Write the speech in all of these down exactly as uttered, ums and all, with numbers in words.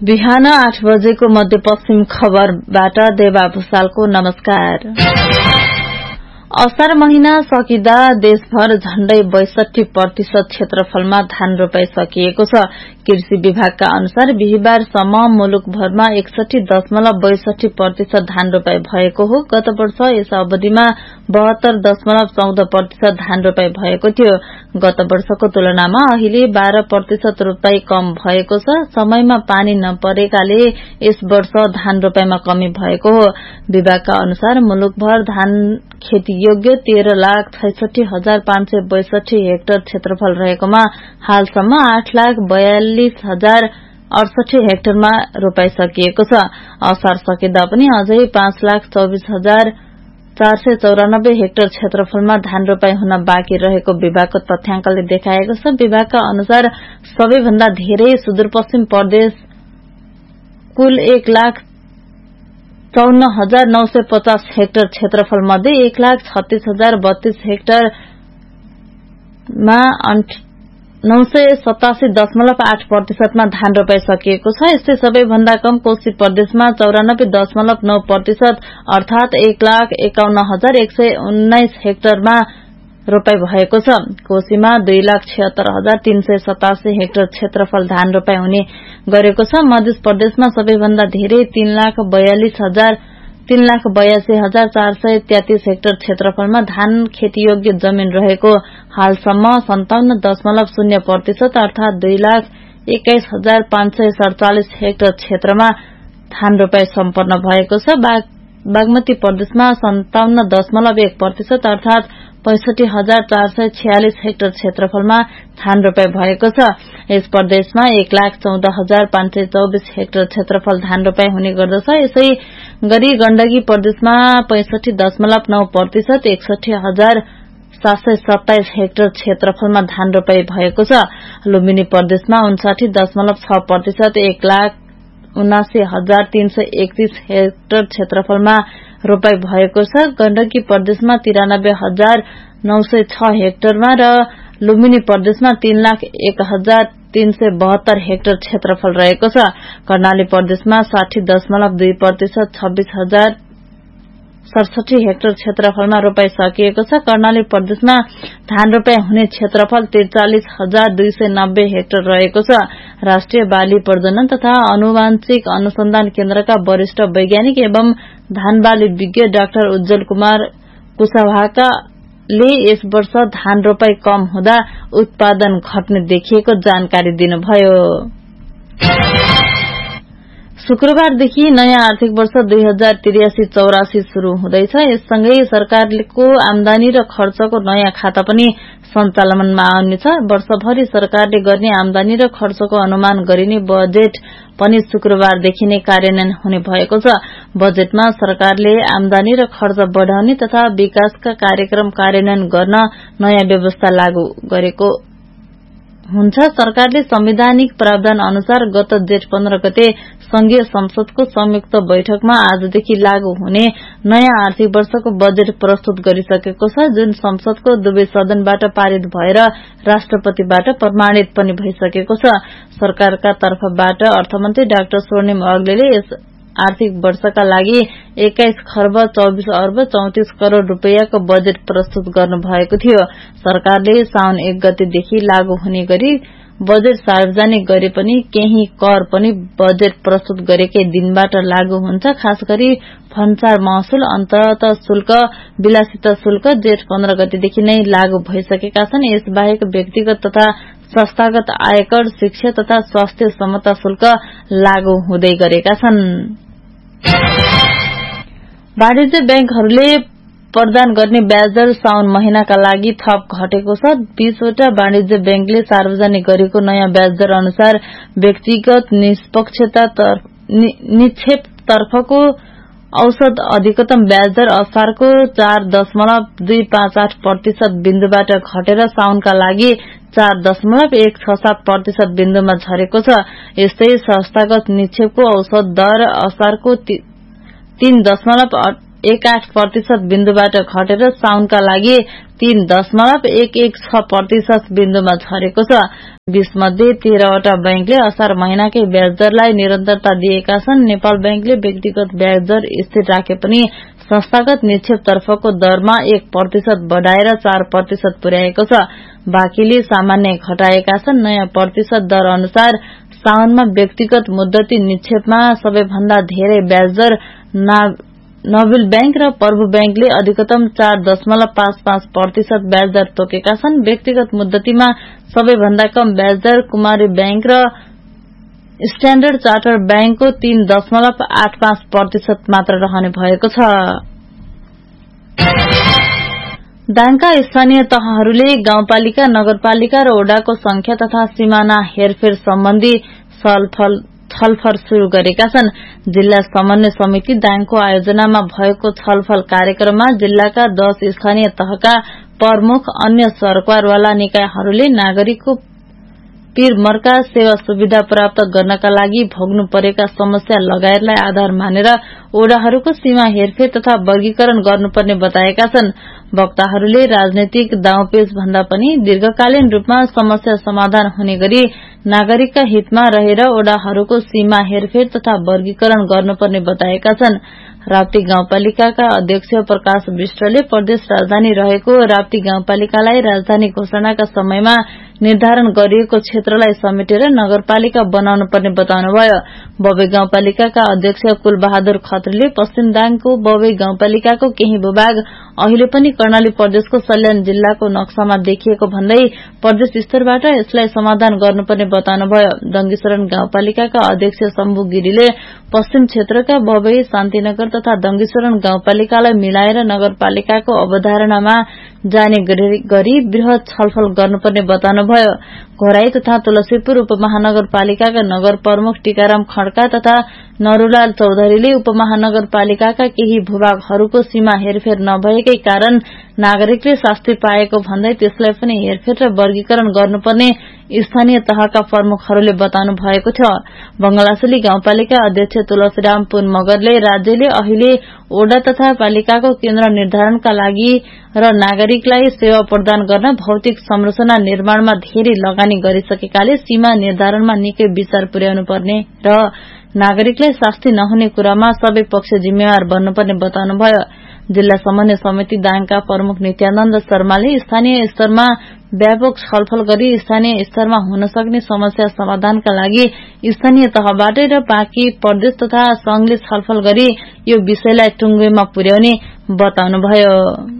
बिहान आठ बजेको मध्यपश्चिम खबरबाट देवा भूषालको नमस्कार। असार महिना सकिदा देशभर झण्डै बैसठी प्रतिशत क्षेत्रफलमा धान रोपाई सकिएको छ। कृषि विभागका अनुसार बिहिबारसम्म मुलुकभरमा एकसठी दशमलव बैसठी प्रतिशत धान रोपाई भएको हो। गत वर्ष यस अवधिमा बहत्तर दशमलव चौध प्रतिशत धान रोपाई भएको थियो। गत वर्षको तुलनामा अहिले बाह्र प्रतिशत रोपाई कम भएको छ। समयमा पानी नपरेकाले यस वर्ष धान रोपाईमा कमी भएको हो। विभागका अनुसार मुलुकभर धान खेती योग्य तेह्र लाख छैसठी हजार पाँच सय बैसठी हेक्टर क्षेत्रफल रहेकोमा हालसम्म आठ लाख बयालिस हजार अडसठी हेक्टरमा रोपाई सकिएको छ। असार सकिँदा पनि अझै पाँच लाख चौबिस हजार चार सय चौरानब्बे हेक्टर क्षेत्रफलमा धान रोपाई हुन बाँकी रहेको विभागको तथ्याङ्कले देखाएको छ। विभागका अनुसार सबैभन्दा धेरै सुदूरपश्चिम प्रदेश कुल एक लाख चौन्न हजार नौ सय पचास हेक्टर क्षेत्रफल मध्ये एक लाख छत्तीस हजार बत्तीस हेक्टरमा नौ सय सतासी दशमलव आठ प्रतिशतमा धान रोपाई सकिएको छ। यस्तै सबैभन्दा कम कोशी प्रदेशमा चौरानब्बे दशमलव नौ प्रतिशत अर्थात एक लाख एकाउन्न हजार एक सय उन्नाइस हेक्टरमा रोपाई भएको छ। कोशीमा दुई लाख छिहत्तर हजार तीन सय सतासी हेक्टर क्षेत्रफल धान रोपाई हुने गरेको छ। मध्य प्रदेशमा सबैभन्दा धेरै तीन लाख बयालिस हजार तीन लाख बयासी हजार चार सय तेत्तीस हेक्टर क्षेत्रफलमा धान खेतीयोग्य जमीन रहेको हालसम्म सन्ताउन्न दशमलव शून्य प्रतिशत अर्थात दुई लाख एक्काइस हजार पाँच सय सड़चालिस हेक्टर क्षेत्रमा धान रोपाई सम्पन्न भएको छ। बागमती प्रदेशमा सन्ताउन्न दशमलव एक प्रतिशत अर्थात पैंसठी हजार चार सय छयालिस हेक्टर क्षेत्रफलमा धान रोपाई भएको छ। यस प्रदेशमा एक लाख चौध हजार पाँच सय चौबिस हेक्टर क्षेत्रफल धान रोपाई हुने गर्दछ। यसै गरी गण्डकी प्रदेशमा पैंसठी दशमलव नौ प्रतिशत एकसठी हजार सात सय सत्ताइस हेक्टर क्षेत्रफलमा धान रोपाई भएको छ। लुम्बिनी प्रदेशमा उन्साठी दशमलव छ प्रतिशत एक लाख उनासी हजार तीन सय एकतीस हेक्टर क्षेत्रफलमा रोपाई भएको छ। गण्डकी प्रदेशमा तिरानब्बे हजार नौ सय छ हेक्टरमा र लुम्बिनी प्रदेशमा तीन लाख एक हजार तीन सय बहत्तर हेक्टर क्षेत्रफल रहेको छ। कर्णाली प्रदेशमा साठी दशमलव दुई प्रतिशत छब्बीस हजार सड़सठी हेक्टर क्षेत्रफलमा रोपाई सकिएको छ। कर्णाली प्रदेशमा धान रोपाई हुने क्षेत्रफल त्रिचालिस हजार दुई सय नब्बे हेक्टर रहेको छ। राष्ट्रिय बाली प्रजनन तथा आनुवांशिक अनुसन्धान केन्द्रका वरिष्ठ वैज्ञानिक एवं धान बाली विज्ञ डाक्टर उज्जवल कुमार कुशवाहाले यस वर्ष धान रोपाई कम हुँदा उत्पादन घट्ने देखिएको जानकारी दिनुभयो। शुक्रबारदेखि नयाँ आर्थिक वर्ष दुई हजार त्रियासी चौरासी शुरू हुँदैछ। यससँगै सरकारको आमदानी र खर्चको नयाँ खाता पनि सञ्चालनमा आउनेछ। वर्षभरि सरकारले गर्ने आमदानी र खर्चको अनुमान गरिने बजेट पनि शुक्रबारदेखि नै कार्यान्वयन हुने भएको छ। बजेटमा सरकारले आमदानी र खर्च बढ़ाउने तथा विकासका कार्यक्रम कार्यान्वयन गर्न नयाँ व्यवस्था लागू गरेको हुन्छ। सरकारले संवैधानिक प्रावधान अनुसार गत जेठ पन्ध्र गते संघीय संसदको संयुक्त बैठकमा आजदेखि लागू हुने नयाँ आर्थिक वर्षको बजेट प्रस्तुत गरिसकेको छ, जुन संसदको दुवै सदनबाट पारित भएर राष्ट्रपतिबाट प्रमाणित पनि भइसकेको छ। सरकारका तर्फबाट अर्थमन्त्री डाक्टर स्वर्णिम अग्लेले यस आर्थिक वर्षका लागि एक्काइस खर्ब चौबिस अर्ब चौतिस करोड़ रूपियाँको बजेट प्रस्तुत गर्नु भएको थियो। सरकारले साउन एक गतेदेखि लागू हुने गरी बजेट सार्वजनिक गरे पनि केही कर पनि बजेट प्रस्तुत गरेकै दिनबाट लागू हुन्छ। खास गरी भन्सार महसुल, अन्तत शुल्क, विलासिता शुल्क जेठ पन्ध्र गतेदेखि नै लागू भइसकेका छन्। यसबाहेक व्यक्तिगत तथा संस्थागत आयकर, शिक्षा तथा स्वास्थ्य समता शुल्क लागू हुँदै गरेका छन्। वाणिज्य बैंकहरूले प्रदान गर्ने ब्याजदर साउन महिनाका लागि थप घटेको छ। बीसवटा वाणिज्य बैंकले सार्वजनिक गरेको नयाँ ब्याजदर अनुसार व्यक्तिगत निष्पक्षता निक्षेप तर्फको औसत अधिकतम ब्याजदर असारको चार दशमलव दुई पाँच आठ प्रतिशत बिन्दुबाट घटेर साउनका लागि चार दशमलव एक छ सात प्रतिशत बिन्दुमा झरेको छ। यस्तै संस्थागत निक्षेपको औसत दर असारको तीन दशमलव एक आठ प्रतिशत बिन्दुबाट घटेर साउनका लागि तीन दशमलव एक एक छ प्रतिशत बिन्दुमा झरेको छ। बीस मध्ये तेह्रवटा बैंकले असार महिनाकै ब्याज दरलाई निरन्तरता दिएका छन्। नेपाल बैंकले व्यक्तिगत ब्याज दर स्थिर राखे पनि संस्थागत निक्षेप तर्फको दरमा एक प्रतिशत बढ़ाएर चार प्रतिशत पुर्याएको छ। बाँकीले सामान्य घटाएका छन्। नयाँ प्रतिशत दर अनुसार साउनमा व्यक्तिगत मुद्दती निक्षेपमा सबैभन्दा धेरै ब्याज दर नोबेल बैंक र प्रभु बैंकले अधिकतम चार दशमलव पाँच पाँच प्रतिशत ब्याज दर तोकेका छन्। व्यक्तिगत मुद्दतीमा सबैभन्दा कम ब्याज दर कुमारी बैंक र स्ट्याण्डर्ड चार्टर्ड बैंकको तीन दशमलव आठ पाँच प्रतिशत मात्र रहने भएको छ। दाङका स्थानीय तहहरूले गाउँपालिका, नगरपालिका र ओडाको संख्या तथा सिमाना हेरफेर सम्बन्धी छलफल शुरू गरेका छन्। जिल्ला समन्वय समिति दाङको आयोजनामा भएको छलफल कार्यक्रममा जिल्लाका दश स्थानीय तहका प्रमुख, अन्य सरकारवाला निकायहरूले नागरिकको पीरमर्का सेवा सुविधा प्राप्त गर्नका लागि भोग्नु परेका समस्या लगायतलाई आधार मानेर ओडाहरूको सीमा हेरफेर तथा वर्गीकरण गर्नुपर्ने बताएका छन्। वक्ताहरूले राजनैतिक दाउपेच भन्दा पनि दीर्घकालीन रूपमा समस्या समाधान हुने गरी नागरिकका हितमा रहेर ओडाहरूको सीमा हेरफेर तथा वर्गीकरण गर्नुपर्ने बताएका छन्। राप्ती गाउँपालिकाका अध्यक्ष प्रकाश विष्टले प्रदेश राजधानी रहेको राप्ती गाउँपालिकालाई राजधानी घोषणाका समयमा निर्धारण गरिएको क्षेत्रलाई समेटेर नगरपालिका बनाउनु पर्ने बताउनुभयो। बबे गाउँपालिकाका अध्यक्ष कुलबहादुर खत्रीले पश्चिम दाङको बबे गाउँपालिकाको केही भूभाग अहिले पनि कर्णाली प्रदेशको सल्यान जिल्लाको नक्सामा देखिएको भन्दै प्रदेश स्तरबाट यसलाई समाधान गर्नुपर्ने बताउनुभयो। दंगीशरण गाउँपालिकाका अध्यक्ष शम्भु गिरीले पश्चिम क्षेत्रका बबे, शान्तिनगर तथा दंगीशरण गाउँपालिकालाई मिलाएर नगरपालिकाको अवधारणामा जाने गरी वृहत छलफल गर्नुपर्ने बताउनुभयो। घोराई तथा तुलसीपुर उपमहानगरपालिकाका नगर प्रमुख टीकाराम खड्का तथा नरूलाल चौधरीले उपमहानगरपालिकाका केही भूभागहरूको सीमा हेरफेर नभएकै कारण नागरिकले शास्ति पाएको भन्दै त्यसलाई पनि हेरफेर र वर्गीकरण गर्नुपर्ने स्थानीय तहका प्रमुखहरूले बताउनु भएको छ। बंगलासुली गाउँपालिका अध्यक्ष तुलसीराम पुन मगरले राज्यले अहिले ओडा तथा पालिकाको केन्द्र निर्धारणका लागि र नागरिकलाई सेवा प्रदान गर्न भौतिक संरचना निर्माणमा धेरै लगानी गरिसकेकाले सीमा निर्धारणमा निकै विचार पुर्याउनु पर्ने र नागरिकलाई शास्ति नहुने कुरामा सबै पक्ष जिम्मेवार बन्नुपर्ने बताउनुभयो। जिल्ला समन्वय समिति दाङका प्रमुख नित्यानन्द शर्माले स्थानीय स्तरमा व्यापक छलफल गरी स्थानीय स्तरमा हुन सक्ने समस्या समाधानका लागि स्थानीय तहबाटै र बाँकी प्रदेश तथा संघले छलफल गरी यो विषयलाई टुंगेमा पुर्याउने बताउनुभयो।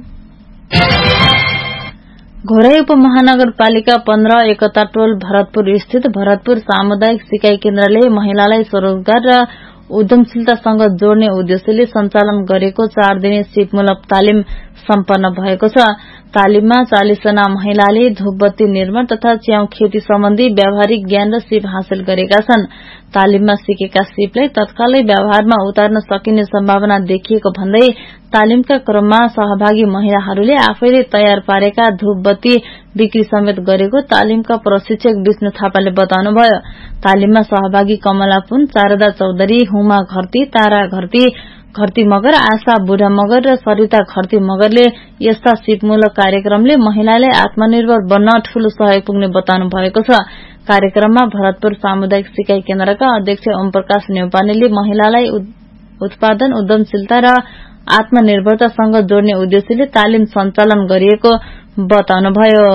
घोराई उपमहानगरपालिका पन्ध्र एकता टोल भरतपुर स्थित भरतपुर सामुदायिक सिकाइ केन्द्रले महिलालाई स्वरोजगार र उद्यमशीलतासँग जोड्ने उद्देश्यले सञ्चालन गरेको चार दिने सिपमूलक तालिम सम्पन्न भएको छ। तालिममा चालिस जना महिलाले धूपबत्ती निर्माण तथा च्याउ खेती सम्बन्धी व्यावहारिक ज्ञान र सिप हासिल गरेका छन्। तालिममा सिकेका सिपलाई तत्कालै व्यवहारमा उतार्न सकिने सम्भावना देखिएको भन्दै तालिमका क्रममा सहभागी महिलाहरूले आफैले तयार पारेका धूपबत्ती बिक्री समेत गरेको तालिमका प्रशिक्षक विष्णु थापाले बताउनुभयो। तालिममा सहभागी कमला पुन, शारदा चौधरी, हुमा घरती, तारा घरती, घरती मगर, आशा बुढा मगर र सरिता घरती मगरले यस्ता सिपमूलक कार्यक्रमले महिलालाई आत्मनिर्भर बन्न ठूलो सहयोग पुग्ने बताउनु भएको छ। कार्यक्रममा भरतपुर सामुदायिक सिकाइ केन्द्रका अध्यक्ष ओम प्रकाश न्यौपानेले महिलालाई उत्पादन, उद्यमशीलता र आत्मनिर्भरतासँग जोड्ने उद्देश्यले तालिम सञ्चालन गरिएको बताउनुभयो।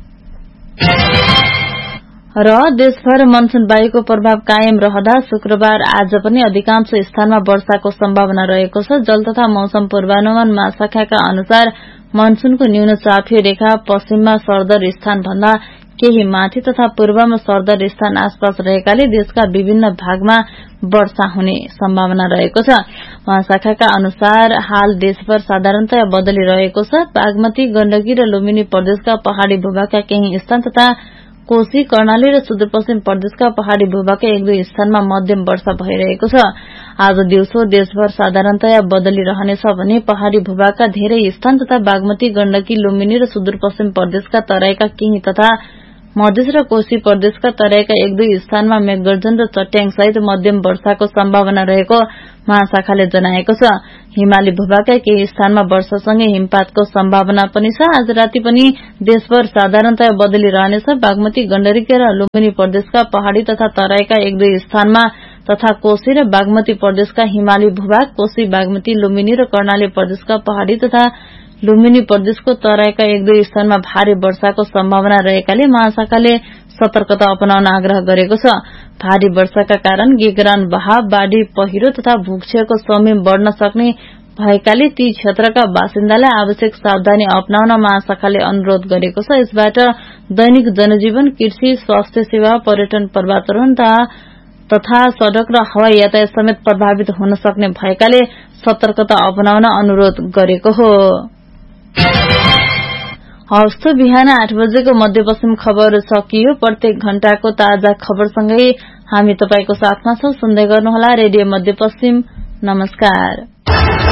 र देशभर मनसून वायुको प्रभाव कायम रहँदा शुक्रबार आज पनि अधिकांश स्थानमा वर्षाको सम्भावना रहेको छ। जल तथा मौसम पूर्वानुमान महाशाखाका अनुसार मनसूनको न्यून चापीय रेखा पश्चिममा सरदर स्थान भन्दा केही माथि तथा पूर्वमा सरदर स्थान आसपास रहेकाले देशका विभिन्न भागमा वर्षा हुने सम्भावना रहेको छ। महाशाखाका अनुसार हाल देशभर साधारणतया बदली रहेको छ। बागमती, गण्डकी र लुम्बिनी प्रदेशका पहाड़ी भूभागका केही स्थान तथा कोशी, कर्णाली र सुदूरपश्चिम प्रदेशका पहाड़ी भूभागका एक दुई स्थानमा मध्यम वर्षा भइरहेको छ। आज दिउँसो देशभर साधारणतया बदली रहनेछ भने पहाड़ी भूभागका धेरै स्थान तथा बागमती, गण्डकी, लुम्बिनी र सुदूरपश्चिम प्रदेशका तराईका केही तथा मधेस र कोशी प्रदेशका तराईका एक दुई स्थानमा मेघगर्जन र चट्याङ सहित मध्यम वर्षाको सम्भावना रहेको महाशाखाले जनाएको छ। हिमाली भूभागका केही स्थानमा वर्षासँगै हिमपातको सम्भावना पनि छ। आज राति पनि देशभर साधारणतया बदली रहनेछ। बागमती, गण्डकी र लुम्बिनी प्रदेशका पहाड़ी तथा तराईका एक दुई स्थानमा तथा कोशी र बागमती प्रदेशका हिमाली भूभाग, कोशी, बागमती, लुम्बिनी र कर्णाली प्रदेशका पहाड़ी तथा लुम्बिनी प्रदेशको तराईका एक दुई स्थानमा भारी वर्षाको सम्भावना रहेकाले महाशाखाले सतर्कता अपनाउन आग्रह गरेको छ। भारी वर्षाका कारण गेगरान बहाव, बाढ़ी, पहिरो तथा भूक्षयको समीप बढ़न सक्ने भएकाले ती क्षेत्रका बासिन्दालाई आवश्यक सावधानी अपनाउन महाशाखाले अनुरोध गरेको छ। यसबाट दैनिक जनजीवन, कृषि, स्वास्थ्य सेवा, पर्यटन, पर्वतारोहण तथा सड़क र हवाई यातायात समेत प्रभावित हुन सक्ने भएकाले सतर्कता अपनाउन अनुरोध गरेको हो। हवस्, बिहान आठ बजेको मध्यपश्चिम खबर सकियो। प्रत्येक घण्टाको ताजा खबरसँगै हामी तपाईको साथमा छौं। सुन्दै गर्नुहोला रेडियो मध्यपश्चिम। नमस्कार।